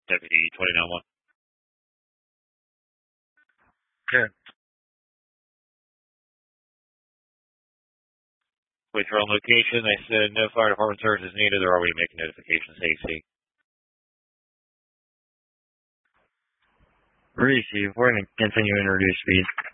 Deputy 291. Sure. Wait for on location. They said no fire department service is needed. They're already making notifications. AC. Receive. We're going to continue and reduce speed.